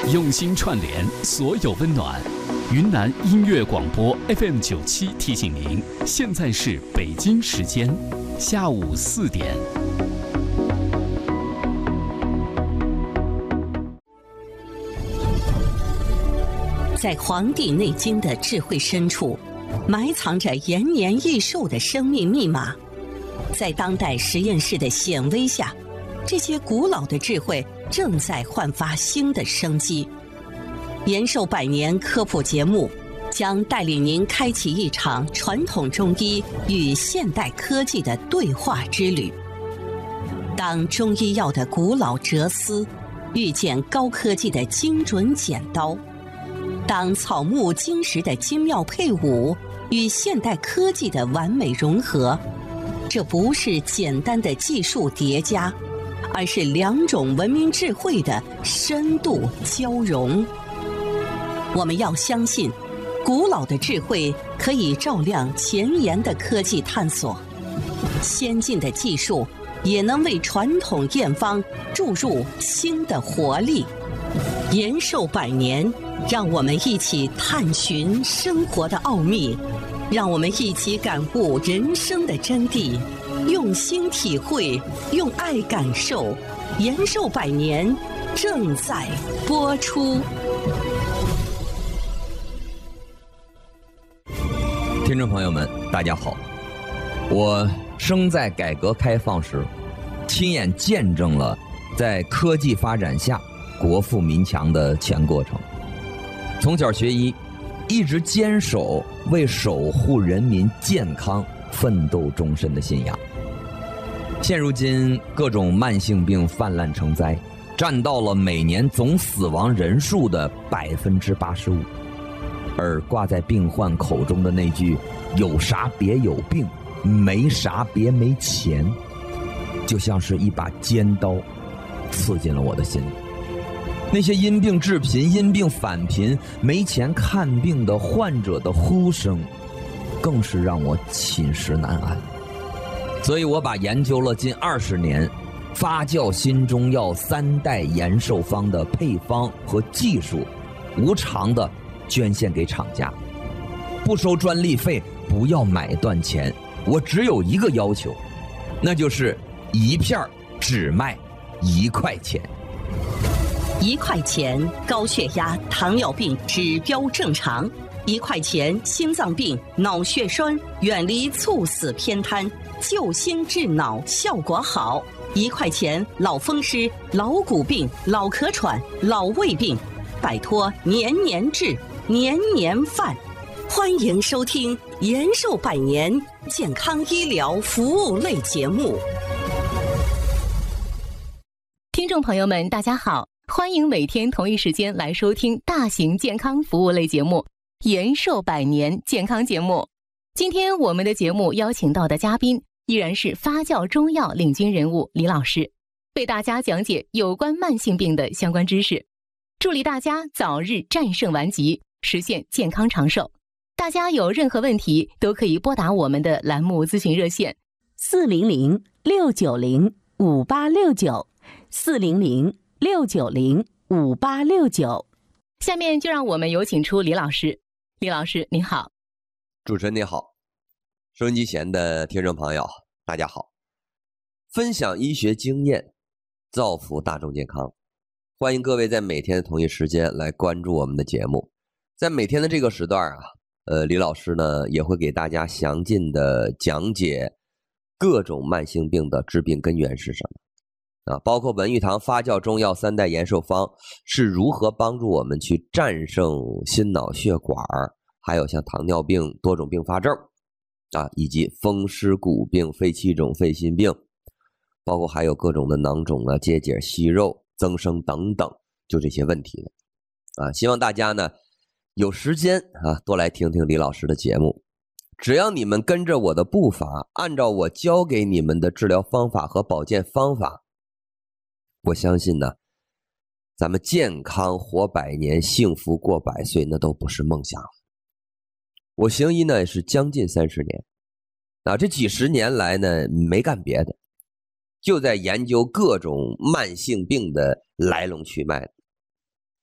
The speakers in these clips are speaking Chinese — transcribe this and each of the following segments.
用心串联所有温暖。云南音乐广播 FM97提醒您，现在是北京时间下午4点。 在《黄帝内经》的智慧深处，埋藏着延年益寿的生命密码。在当代实验室的显微下，这些古老的智慧正在焕发新的生机。延寿百年科普节目将带领您开启一场传统中医与现代科技的对话之旅。当中医药的古老哲思遇见高科技的精准剪刀，当草木金石的精妙配伍与现代科技的完美融合，这不是简单的技术叠加，而是两种文明智慧的深度交融。我们要相信，古老的智慧可以照亮前沿的科技探索，先进的技术也能为传统验方注入新的活力。延寿百年，让我们一起探寻生活的奥秘，让我们一起感悟人生的真谛，用心体会，用爱感受。延寿百年正在播出。 听众朋友们，大家好！我生在改革开放时，亲眼见证了在科技发展下国富民强的全过程。从小学医，一直坚守为守护人民健康奋斗终身的信仰。现如今，各种慢性病泛滥成灾，占到了每年总死亡人数的85%。而挂在病患口中的那句“有啥别有病，没啥别没钱”，就像是一把尖刀，刺进了我的心里。那些因病致贫、因病返贫、没钱看病的患者的呼声，更是让我寝食难安。所以我把研究了近20年发酵新中药3代延寿方的配方和技术，无偿的捐献给厂家，不收专利费，不要买断钱。我只有一个要求，那就是一片只卖1块钱。 1块钱高血压、糖尿病指标正常；1块钱心脏病、脑血栓远离猝死偏瘫，救心治脑效果好；1块钱老风湿、老骨病、老咳喘、老胃病，摆脱年年治、年年犯。欢迎收听延寿百年健康医疗服务类节目。 听众朋友们，大家好，欢迎每天同一时间来收听大型健康服务类节目延寿百年健康节目。今天我们的节目邀请到的嘉宾依然是发酵中药领军人物李老师，为大家讲解有关慢性病的相关知识，助力大家早日战胜顽疾，实现健康长寿。大家有任何问题都可以拨打我们的栏目咨询热线400-690-5869，400-690-5869。下面就让我们有请出李老师。李老师您好。 主持人你好，收音机前的听众朋友大家好。分享医学经验，造福大众健康，欢迎各位在每天的同一时间来关注我们的节目。在每天的这个时段李老师呢也会给大家详尽的讲解各种慢性病的致病根源是什么包括文玉堂发酵中药3代延寿方是如何帮助我们去战胜心脑血管，还有像糖尿病多种并发症以及风湿骨病、肺气肿、肺心病，包括还有各种的囊肿结节、息肉、增生等等，就这些问题希望大家呢有时间多来听听李老师的节目。只要你们跟着我的步伐，按照我教给你们的治疗方法和保健方法，我相信呢咱们健康活100年，幸福过100岁，那都不是梦想了。我行医呢也是将近30年这几十年来呢没干别的，就在研究各种慢性病的来龙去脉。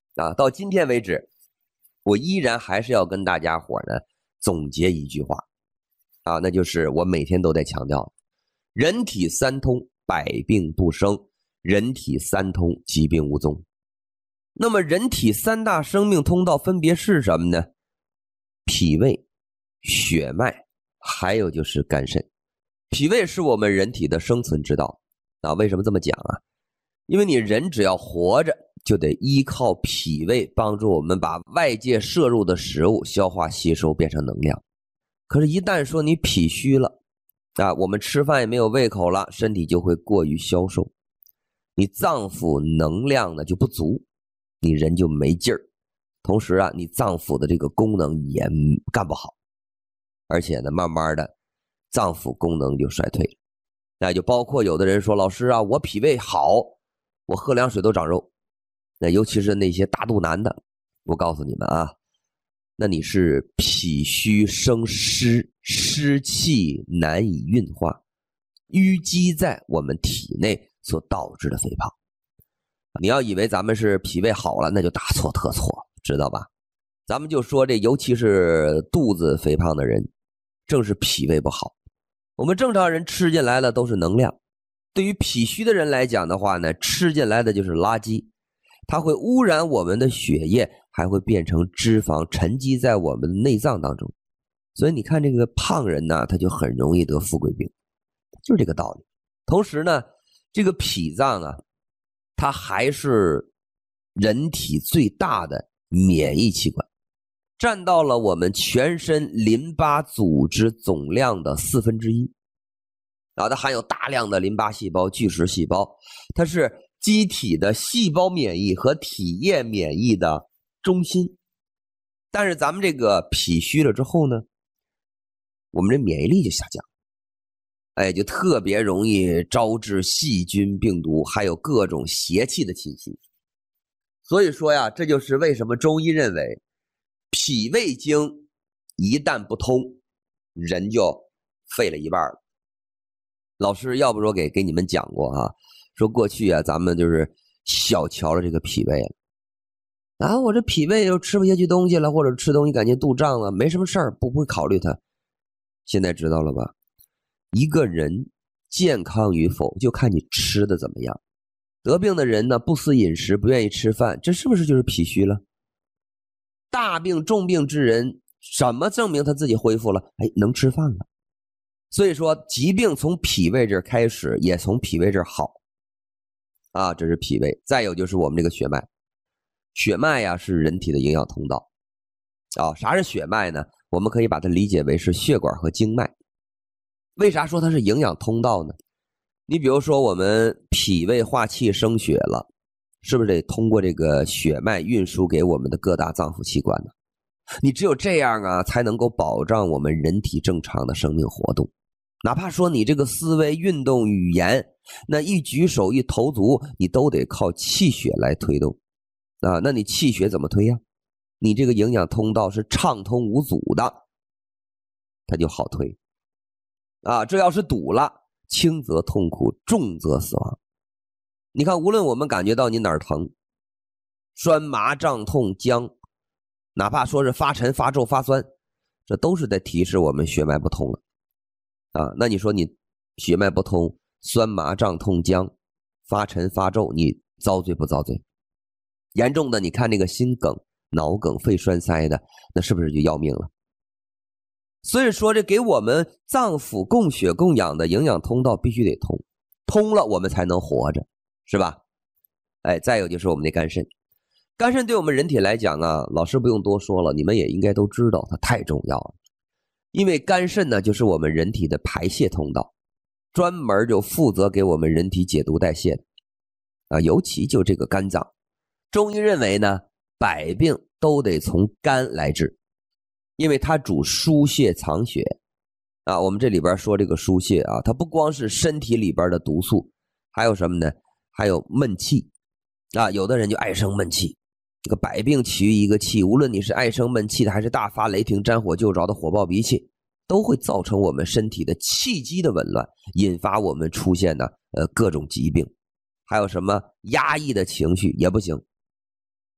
到今天为止，我依然还是要跟大家伙呢总结一句话那就是我每天都在强调，人体三通，百病不生，人体三通，疾病无踪。那么人体三大生命通道分别是什么呢？脾胃、血脉，还有就是肝肾。脾胃是我们人体的生存之道为什么这么讲因为你人只要活着，就得依靠脾胃帮助我们把外界摄入的食物消化吸收变成能量。可是一旦说你脾虚了我们吃饭也没有胃口了，身体就会过于消瘦，你脏腑能量呢就不足，你人就没劲儿，同时你脏腑的这个功能也干不好，而且呢慢慢的脏腑功能就衰退了。那就包括有的人说，老师我脾胃好，我喝凉水都长肉。那尤其是那些大肚腩的，我告诉你们那你是脾虚生湿，湿气难以运化，淤积在我们体内所导致的肥胖。你要以为咱们是脾胃好了，那就大错特错，知道吧？咱们就说这，尤其是肚子肥胖的人，正是脾胃不好。我们正常人吃进来的都是能量，对于脾虚的人来讲的话呢，吃进来的就是垃圾，它会污染我们的血液，还会变成脂肪沉积在我们的内脏当中。所以你看这个胖人呢，他就很容易得富贵病，就是这个道理。同时呢，这个脾脏它还是人体最大的免疫器官，占到了我们全身淋巴组织总量的1/4它含有大量的淋巴细胞、巨噬细胞，它是机体的细胞免疫和体液免疫的中心。但是咱们这个脾虚了之后呢，我们这免疫力就下降，就特别容易招致细菌、病毒，还有各种邪气的侵袭。所以说这就是为什么中医认为脾胃经一旦不通，人就废了一半了。老师要不说给你们讲过说过去咱们就是小瞧了这个脾胃了我这脾胃又吃不下去东西了，或者吃东西感觉肚胀了，没什么事儿，不会考虑它。现在知道了吧？一个人健康与否就看你吃的怎么样。得病的人呢，不思饮食，不愿意吃饭，这是不是就是脾虚了？大病重病之人，什么证明他自己恢复了？能吃饭了。所以说疾病从脾胃这儿开始，也从脾胃这儿好这是脾胃。再有就是我们这个血脉，血脉是人体的营养通道啥是血脉呢？我们可以把它理解为是血管和经脉。为啥说它是营养通道呢？你比如说我们脾胃化气生血了，是不是得通过这个血脉运输给我们的各大脏腑器官呢？你只有这样才能够保障我们人体正常的生命活动。哪怕说你这个思维、运动、语言，那一举手一投足，你都得靠气血来推动那你气血怎么推呀？你这个营养通道是畅通无阻的，它就好推这要是堵了，轻则痛苦，重则死亡。你看，无论我们感觉到你哪儿疼，酸麻胀痛僵，哪怕说是发沉发皱发酸，这都是在提示我们血脉不通了那你说你血脉不通，酸麻胀痛僵，发沉发皱，你遭罪不遭罪？严重的你看那个心梗、脑梗、肺栓塞的，那是不是就要命了？所以说这给我们脏腑供血供养的营养通道必须得通，通了我们才能活着，是吧？再有就是我们的肝肾。肝肾对我们人体来讲老师不用多说了，你们也应该都知道它太重要了。因为肝肾呢就是我们人体的排泄通道，专门就负责给我们人体解毒代谢的尤其就这个肝脏，中医认为呢百病都得从肝来治，因为它主疏泄藏血我们这里边说这个疏泄它不光是身体里边的毒素，还有什么呢？还有闷气有的人就爱生闷气，这个百病起于一个气，无论你是爱生闷气的，还是大发雷霆沾火就着的火爆脾气，都会造成我们身体的气机的紊乱，引发我们出现各种疾病。还有什么压抑的情绪也不行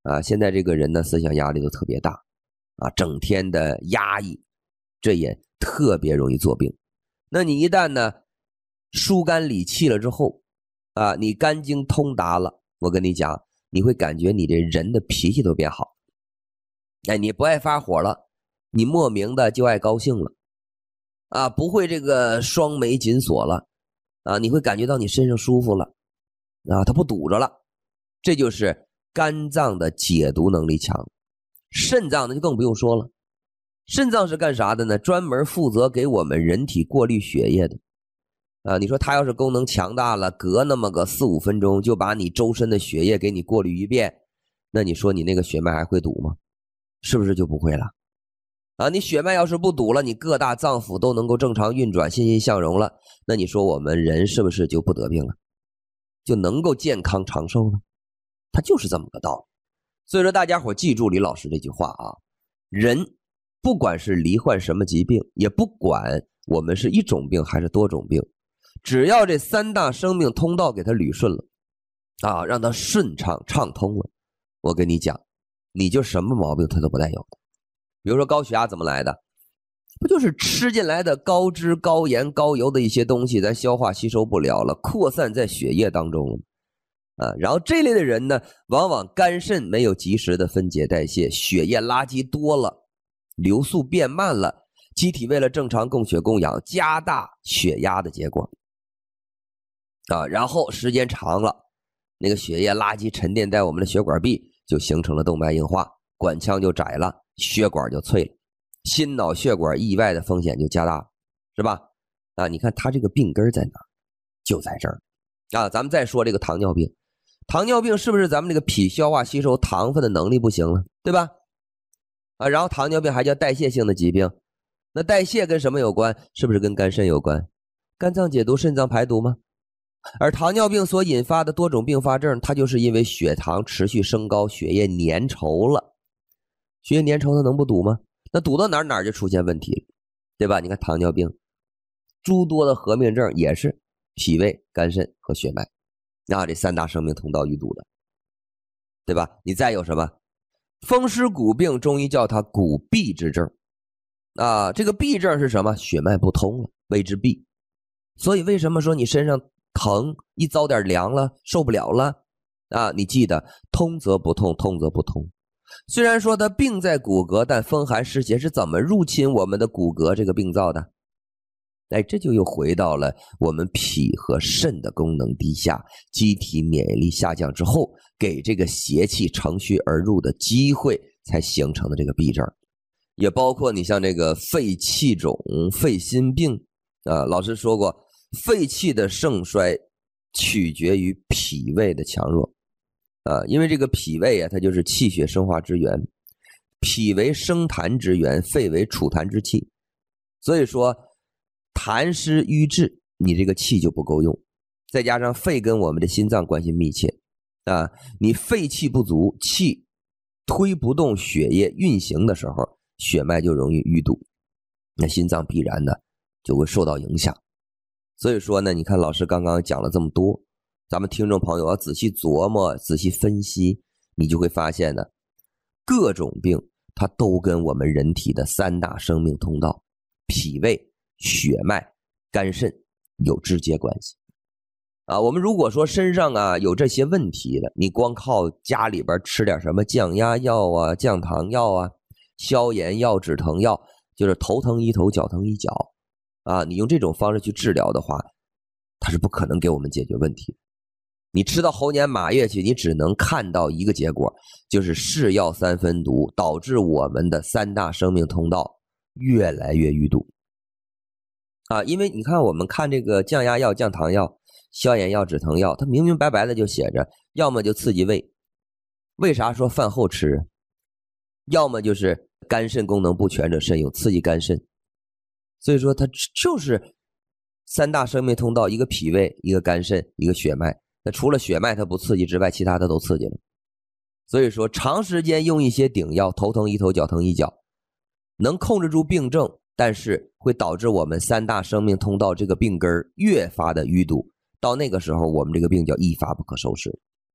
啊，现在这个人呢思想压力都特别大啊，整天的压抑，这也特别容易作病。那你一旦呢疏肝理气了之后啊，你肝经通达了，我跟你讲，你会感觉你这人的脾气都变好。哎，你不爱发火了，你莫名的就爱高兴了啊，不会这个双眉紧锁了啊，你会感觉到你身上舒服了啊，它不堵着了。这就是肝脏的解毒能力强。肾脏呢就更不用说了，肾脏是干啥的呢？专门负责给我们人体过滤血液的啊。你说它要是功能强大了，隔那么个4-5分钟就把你周身的血液给你过滤一遍，那你说你那个血脉还会堵吗？是不是就不会了啊？你血脉要是不堵了，你各大脏腑都能够正常运转，欣欣向荣了，那你说我们人是不是就不得病了，就能够健康长寿呢？它就是这么个道理。所以说大家伙记住李老师这句话啊，人不管是罹患什么疾病，也不管我们是一种病还是多种病，只要这3大生命通道给它捋顺了啊，让它顺畅畅通了，我跟你讲，你就什么毛病它都不带有的。比如说高血压怎么来的？不就是吃进来的高脂高盐高油的一些东西咱消化吸收不了了，扩散在血液当中了啊，然后这类的人呢，往往肝肾没有及时的分解代谢，血液垃圾多了，流速变慢了，机体为了正常供血供氧，加大血压的结果啊，然后时间长了，那个血液垃圾沉淀在我们的血管壁，就形成了动脉硬化，管腔就窄了，血管就脆了，心脑血管意外的风险就加大了，是吧？啊，你看他这个病根在哪？就在这儿啊。咱们再说这个糖尿病，糖尿病是不是咱们这个脾消化吸收糖分的能力不行了，对吧？啊，然后糖尿病还叫代谢性的疾病，那代谢跟什么有关？是不是跟肝肾有关？肝脏解毒，肾脏排毒吗？而糖尿病所引发的多种并发症，它就是因为血糖持续升高，血液粘稠了。血液粘稠它能不堵吗？那堵到哪儿就出现问题了，对吧？你看糖尿病诸多的合并症也是脾胃、肝肾和血脉，那这3大生命通道淤堵的，对吧？你再有什么风湿骨病，中医叫它骨闭之症啊，这个闭症是什么？血脉不通了，谓之闭。所以为什么说你身上疼，一遭点凉了受不了了啊？你记得通则不痛，痛则不通。虽然说它病在骨骼，但风寒湿邪是怎么入侵我们的骨骼这个病灶的？哎，这就又回到了我们脾和肾的功能低下，机体免疫力下降之后，给这个邪气乘虚而入的机会才形成的这个痹症。也包括你像这个肺气肿、肺心病啊，老师说过，肺气的盛衰取决于脾胃的强弱啊，因为这个脾胃啊，它就是气血生化之源，脾为生痰之源，肺为储痰之器，所以说痰湿瘀滞，你这个气就不够用，再加上肺跟我们的心脏关系密切啊，你肺气不足，气推不动血液运行的时候，血脉就容易淤堵，那心脏必然呢就会受到影响。所以说呢，你看老师刚刚讲了这么多，咱们听众朋友要仔细琢磨，仔细分析，你就会发现呢，各种病它都跟我们人体的3大生命通道脾胃、血脉、肝肾有直接关系啊。我们如果说身上啊有这些问题的，你光靠家里边吃点什么降压药啊、降糖药啊、消炎药、止疼药，就是头疼医头，脚疼医脚啊，你用这种方式去治疗的话，它是不可能给我们解决问题的。你吃到猴年马月去，你只能看到一个结果，就是是药3分毒，导致我们的3大生命通道越来越淤堵啊。因为你看我们看这个降压药、降糖药、消炎药、止疼药，它明明白白的就写着，要么就刺激胃，为啥说饭后吃？要么就是肝肾功能不全者慎用，刺激肝肾。所以说它就是3大生命通道，一个脾胃，一个肝肾，一个血脉。那除了血脉它不刺激之外，其他的都刺激了。所以说长时间用一些顶药，头疼医头，脚疼医脚，能控制住病症，但是会导致我们3大生命通道这个病根越发的淤堵，到那个时候我们这个病叫一发不可收拾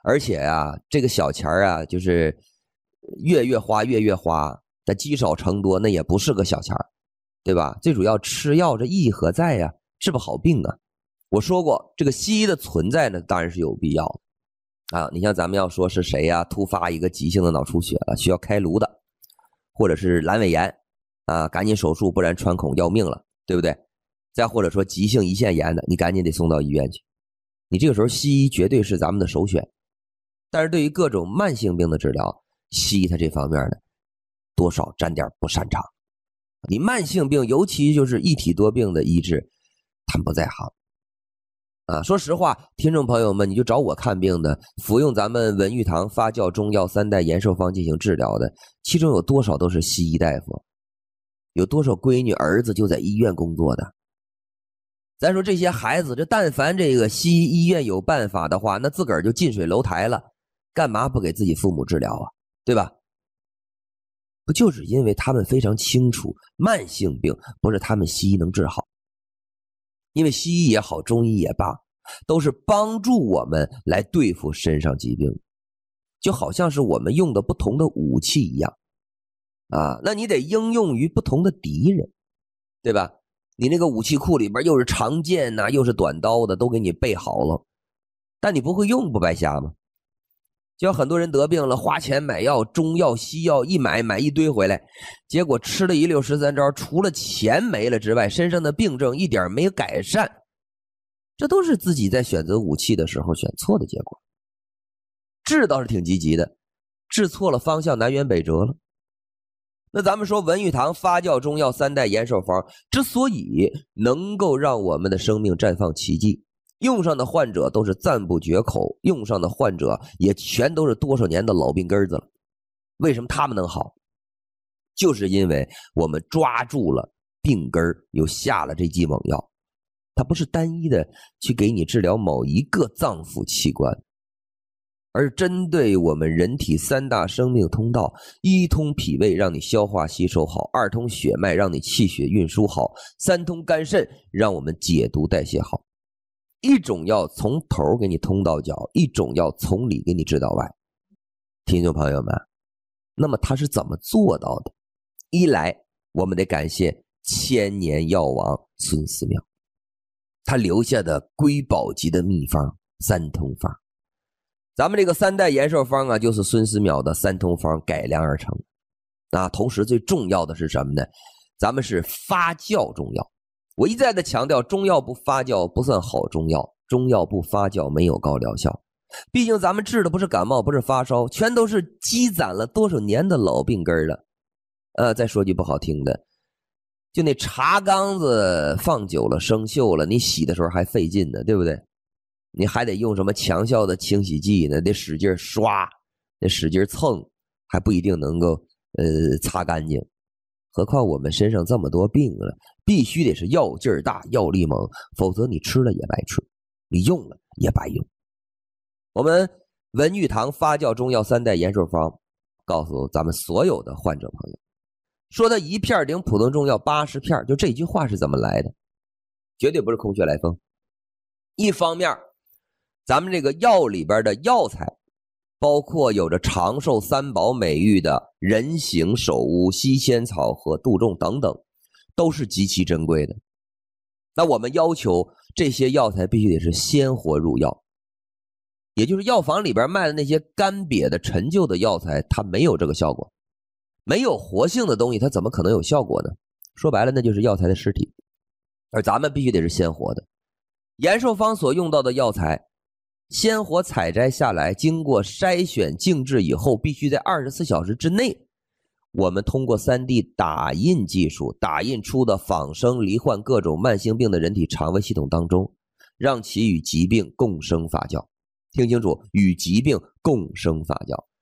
而且啊，这个小钱啊，就是月花，但积少成多，那也不是个小钱，对吧？最主要吃药这意义何在呀？治不好病啊。我说过，这个西医的存在呢，当然是有必要的啊。你像咱们要说是谁呀，突发一个急性的脑出血了，需要开颅的，或者是阑尾炎啊，赶紧手术，不然穿孔要命了，对不对？再或者说急性胰腺炎的，你赶紧得送到医院去。你这个时候西医绝对是咱们的首选。但是对于各种慢性病的治疗，西医它这方面呢，多少沾点不擅长。你慢性病，尤其就是一体多病的医治，他们不在行啊。说实话，听众朋友们，你就找我看病的，服用咱们文玉堂发酵中药3代延寿方进行治疗的，其中有多少都是西医大夫，有多少闺女儿子就在医院工作的。咱说这些孩子，这但凡这个西医医院有办法的话，那自个儿就近水楼台了，干嘛不给自己父母治疗啊？对吧？不就是因为他们非常清楚，慢性病不是他们西医能治好。因为西医也好，中医也罢，都是帮助我们来对付身上疾病，就好像是我们用的不同的武器一样啊。那你得应用于不同的敌人，对吧？你那个武器库里边又是长剑呐，又是短刀的，都给你备好了，但你不会用，不白瞎吗？就像很多人得病了，花钱买药，中药西药一买一堆回来，结果吃了一溜13招，除了钱没了之外，身上的病症一点没改善，这都是自己在选择武器的时候选错的结果。治倒是挺积极的，治错了方向，南辕北辙了。那咱们说文玉堂发酵中药3代延寿方之所以能够让我们的生命绽放奇迹，用上的患者都是赞不绝口，用上的患者也全都是多少年的老病根子了。为什么他们能好？就是因为我们抓住了病根，又下了这剂猛药。它不是单一的去给你治疗某一个脏腑器官，而针对我们人体3大生命通道：1通脾胃，让你消化吸收好； 2通血脉，让你气血运输好； 3通肝肾，让我们解毒代谢好。一种药从头给你通到脚，一种药从里给你治到外。听众朋友们，那么他是怎么做到的？一来我们得感谢千年药王孙思邈，他留下的瑰宝级的秘方3通方。咱们这个3代延寿方啊，就是孙思邈的3通方改良而成啊。同时最重要的是什么呢？咱们是发酵中药。我一再的强调，中药不发酵不算好中药，中药不发酵没有高疗效。毕竟咱们治的不是感冒，不是发烧，全都是积攒了多少年的老病根了。再说句不好听的，就那茶缸子放久了生锈了，你洗的时候还费劲呢，对不对？你还得用什么强效的清洗剂呢？得使劲刷，得使劲蹭，还不一定能够擦干净。何况我们身上这么多病了，必须得是药劲儿大，药力猛，否则你吃了也白吃，你用了也白用。我们文玉堂发酵中药3代延寿方告诉咱们所有的患者朋友，说它1片顶普通中药80片，就这句话是怎么来的？绝对不是空穴来风。一方面，咱们这个药里边的药材，包括有着长寿3宝美誉的人形首乌、西仙草和杜仲等等，都是极其珍贵的。那我们要求这些药材必须得是鲜活入药，也就是药房里边卖的那些干瘪的陈旧的药材，它没有这个效果。没有活性的东西，它怎么可能有效果呢？说白了，那就是药材的尸体。而咱们必须得是鲜活的。延寿方所用到的药材，鲜活采摘下来，经过筛选静置以后，必须在24小时之内，我们通过3D 打印技术打印出的仿生罹患各种慢性病的人体肠胃系统当中，让其与疾病共生发酵。听清楚，与疾病共生发酵。